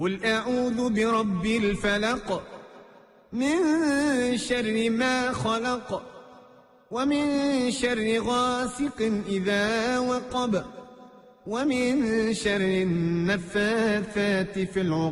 قل أعوذ برب الفلق من شر ما خلق ومن شر غاسق إذا وقب ومن شر النفاثات في العقد